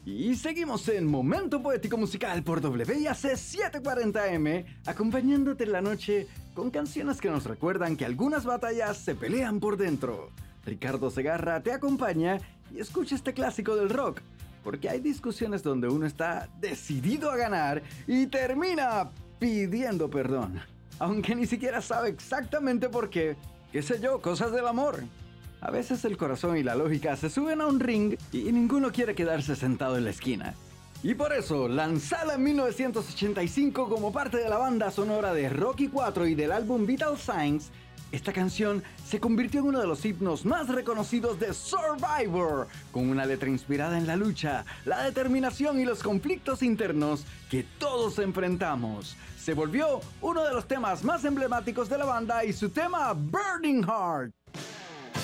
Y seguimos en Momento Poético Musical por WIAC 740M, acompañándote en la noche con canciones que nos recuerdan que algunas batallas se pelean por dentro. Ricardo Segarra te acompaña y escucha este clásico del rock, porque hay discusiones donde uno está decidido a ganar y termina pidiendo perdón, aunque ni siquiera sabe exactamente por qué. Qué sé yo, cosas del amor. A veces el corazón y la lógica se suben a un ring y ninguno quiere quedarse sentado en la esquina. Y por eso, lanzada en 1985 como parte de la banda sonora de Rocky IV y del álbum Vital Signs, esta canción se convirtió en uno de los himnos más reconocidos de Survivor, con una letra inspirada en la lucha, la determinación y los conflictos internos que todos enfrentamos. Se volvió uno de los temas más emblemáticos de la banda y su tema Burning Heart.